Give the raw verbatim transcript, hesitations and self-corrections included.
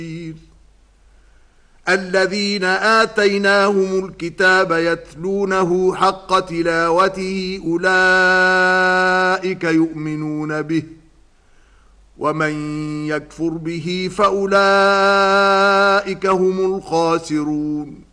الذين آتيناهم الكتاب يتلونه حق تلاوته أولئك يؤمنون به ومن يكفر به فأولئك هم الخاسرون